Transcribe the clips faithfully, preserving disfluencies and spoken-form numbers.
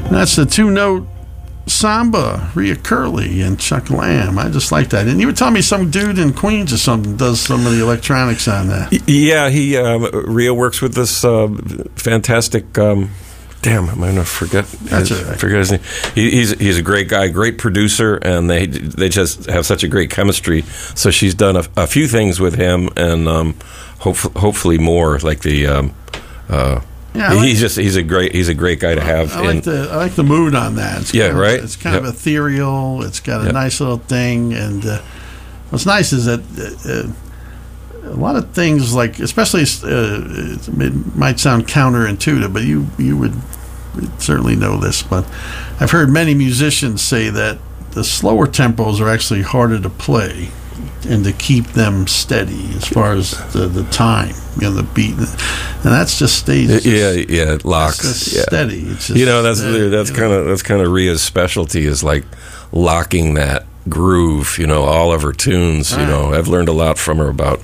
That's the two-note samba, Rhea Curley and Chuck Lamb. I just like that. And you were telling me some dude in Queens or something does some of the electronics on that. Yeah, he um, Rhea works with this uh, fantastic. Um, damn, I'm gonna forget. That's his, all right. Forget his name. He, he's he's a great guy, great producer, and they they just have such a great chemistry. So she's done a, a few things with him, and um, hope, hopefully more. Like the. Um, uh, Yeah, I like, he's just he's a great he's a great guy to have. I like in, the I like the mood on that. It's yeah, kind of, right. It's kind yep. of ethereal. It's got a yep. nice little thing, and uh, what's nice is that uh, a lot of things, like especially uh, it might sound counterintuitive, but you you would certainly know this. But I've heard many musicians say that the slower tempos are actually harder to play and to keep them steady as far as the, the time, you know, the beat, and that's just stays. Just, yeah, yeah, it locks. It's just yeah. steady. It's just you know, that's steady, that's you kind know. of that's kind of Rhea's specialty is like locking that groove. You know, all of her tunes. You Right. know, I've learned a lot from her about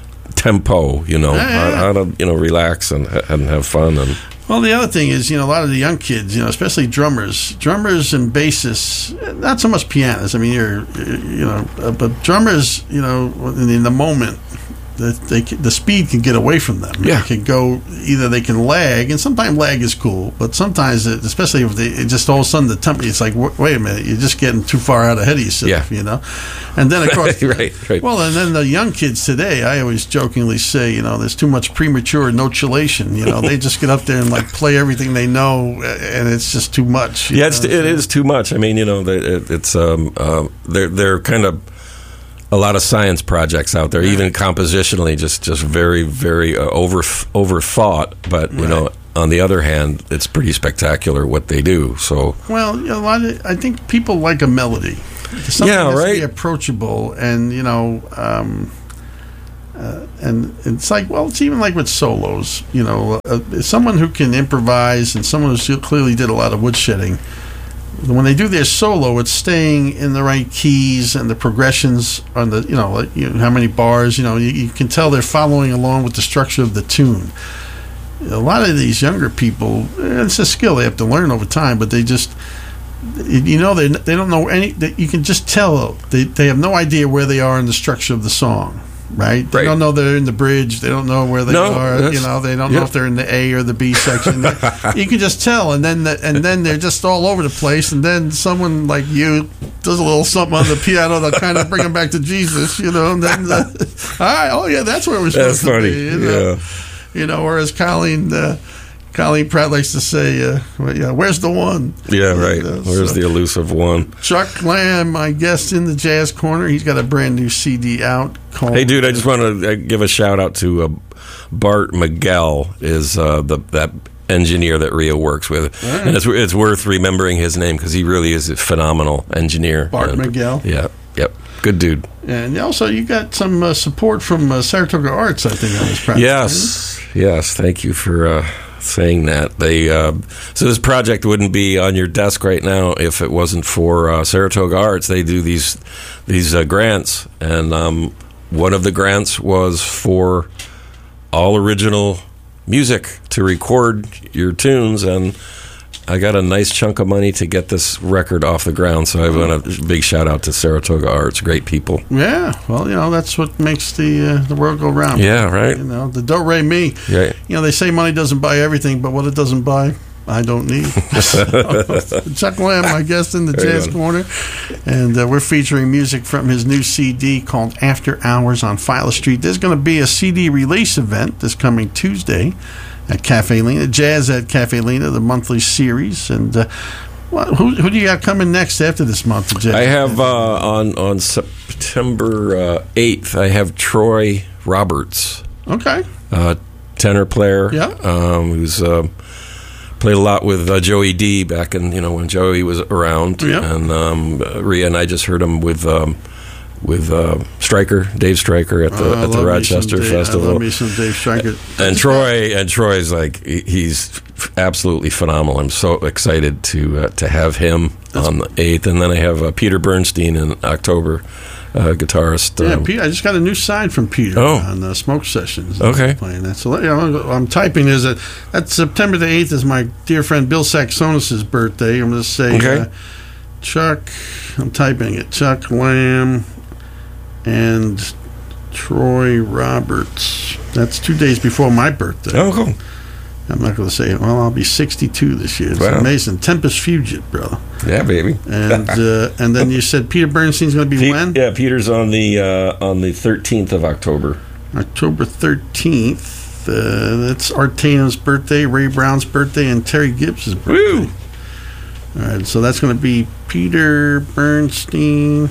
tempo. You know, Yeah, yeah, yeah. How, how to you know relax and and have fun and. Well, the other thing is, you know, a lot of the young kids, you know, especially drummers, drummers and bassists, not so much pianists. I mean, you're, you know, uh, but drummers, you know, in, in the moment, the, they can, the speed can get away from them. Yeah. They can go, either they can lag, and sometimes lag is cool, but sometimes, it, especially if they it just all of a sudden the tempo, it's like, wait a minute, you're just getting too far out ahead of yourself, Yeah. you know? And then, of course, right, right. well, and then the young kids today, I always jokingly say, you know, there's too much premature notulation. You know, they just get up there and like play everything they know, and it's just too much. Yeah, it's, know? it is too much. I mean, you know, it, it's um, uh, they're they're kind of a lot of science projects out there, even compositionally, just just very very uh, over overthought. But you Right. know, on the other hand, it's pretty spectacular what they do. So Well, you know, a lot of, I think people like a melody. Something Yeah, has to right. be approachable, and you know, um, uh, and it's like, well, it's even like with solos. You know, uh, someone who can improvise and someone who clearly did a lot of woodshedding. When they do their solo, it's staying in the right keys and the progressions on the, you know, like, you know how many bars. You know, you, you can tell they're following along with the structure of the tune. A lot of these younger people, it's a skill they have to learn over time, but they just, you know, they they don't know any. They, you can just tell they they have no idea where they are in the structure of the song. Right? They Right. don't know they're in the bridge. They don't know where they No, are. that's- You know, they don't yeah. know if they're in the A or the B section. You can just tell, and then the, and then they're just all over the place. And then someone like you does a little something on the piano to kind of bring them back to Jesus. You know, and then the, all right, oh yeah, that's where we're supposed That's to funny. be. You know? Yeah. You know, whereas Colleen, uh, Colleen Pratt likes to say, uh, well, yeah, where's the one? Yeah, right. You know, Where's so- the elusive one? Chuck Lamb, my guest in the Jazz Corner. He's got a brand new C D out called. Hey, dude, I just want to give a shout out to uh, Bart Miguel, is uh, the that engineer that Rhea works with, right. and it's it's worth remembering his name because he really is a phenomenal engineer. Bart And- Miguel. Yeah, yep, good dude. And also, you got some uh, support from uh, Saratoga Arts, I think, on this project. Yes, yes. Thank you for uh, saying that. They uh, so this project wouldn't be on your desk right now if it wasn't for uh, Saratoga Arts. They do these these uh, grants, and um, one of the grants was for all original music to record your tunes, and I got a nice chunk of money to get this record off the ground. So I want a big shout out to Saratoga Arts. Great people. Yeah, well, you know, that's what makes the uh, the world go round. Yeah, right. You know, the do re mi. Yeah. You know, they say money doesn't buy everything, but what it doesn't buy, I don't need. So, Chuck Lamb, my guest in the Very Jazz good. Corner, and uh, we're featuring music from his new C D called After Hours on Filer Street. There's going to be a C D release event this coming Tuesday at Cafe Lena, Jazz at Cafe Lena, the monthly series. And uh, what, who, who do you got coming next after this month of Jazz? I have uh, on on September uh, eighth. I have Troy Roberts, Okay. uh, tenor player. Yeah. um, who's uh, played a lot with uh, Joey D back in you know when Joey was around. Yeah. And um, Rhea and I just heard him with um, with uh, Stryker, Dave Stryker at the Oh, I at the love me Rochester some Dave- Festival. I love me some Dave Stryker. And Troy and Troy's like he- he's absolutely phenomenal. I'm so excited to uh, to have him on the eighth, and then I have uh, Peter Bernstein in October. uh, guitarist. Yeah, um, Peter, I just got a new sign from Peter Oh. on uh, Smoke Sessions. Okay. Playing that. So, you know, I'm typing is that that's September the eighth is my dear friend Bill Saxonis' birthday. I'm going to say Okay. uh, Chuck, I'm typing it, Chuck Lamb and Troy Roberts. That's two days before my birthday. Oh, cool. I'm not going to say, well, I'll be sixty-two this year. It's Wow. amazing. Tempest Fugit, brother. Yeah, baby. And uh, and then you said Peter Bernstein's going to be Pe- when? Yeah, Peter's on the uh, on the thirteenth of October. October thirteenth. Uh, that's Artano's birthday, Ray Brown's birthday, and Terry Gibbs' birthday. Woo! All right, so that's going to be Peter Bernstein.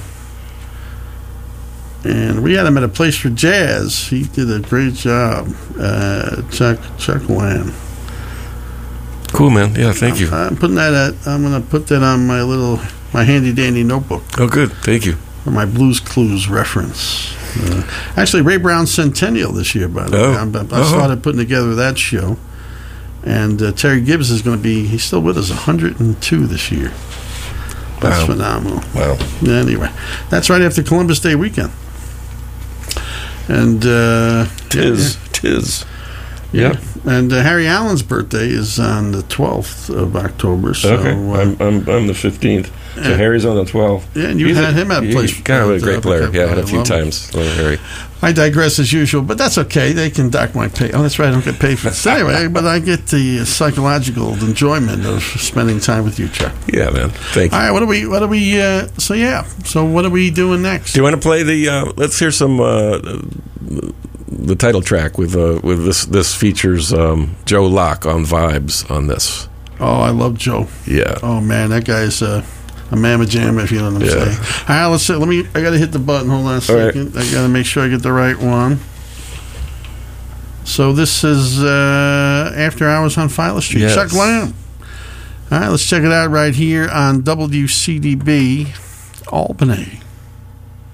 And we had him at a place for jazz. He did a great job. Uh, Chuck Chuck Lamb. Cool, man. Yeah, thank you. I'm putting that at. I'm going to put that on my little my handy dandy notebook Oh, good. Thank you. for my Blues Clues reference. Uh, actually, Ray Brown's centennial this year, by the Oh. way. I'm, I Uh-huh. started putting together that show. And uh, Terry Gibbs is going to be, he's still with us, one hundred two this year. That's Wow. phenomenal. Wow. Anyway, that's right after Columbus Day weekend. And, uh, Tis. Tis. yeah. Yep. And uh, Harry Allen's birthday is on the twelfth of October. So, Okay. uh, I'm, I'm, I'm the fifteenth. So Yeah. Harry's on the twelfth. yeah, and you He's had a- him at a he- place. Kind of a great uh, player. Yeah, I had a few love him. times. Love Harry. I digress as usual, but that's okay. They can dock my pay. Oh, that's right. I don't get paid for this. Anyway, but I get the psychological enjoyment of spending time with you, Chuck. Yeah, man. Thank you. All right, what are we, what are we, uh, so yeah, so what are we doing next? Do you want to play the? Uh, let's hear some. Uh, the title track with uh, with this. This features um, Joe Locke on vibes on this. Oh, I love Joe. Yeah. Oh, man, that guy's uh, a mamma jamma, if you know what I'm Yeah. saying. All right, let's see. Let me, I got to hit the button. Hold on a All right. second. I got to make sure I get the right one. So this is uh, After Hours on Filer Street. Yes. Chuck Lamb. All right, let's check it out right here on W C D B Albany.